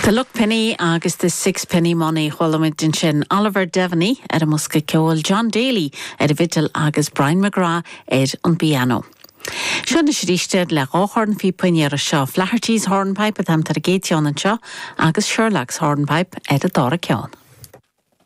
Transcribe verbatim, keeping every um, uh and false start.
The Look Penny agus the Six Penny Money Hulamid din sin Oliver Devaney er a musca ceol John Daly er a vidal agus Brian McGrath er an piano. Sian is rístead le gáchorn fi poinéar a seo Flaherty's hornpipe at am tar a géitián an seo agus Sherlock's hornpipe er a dara ceán.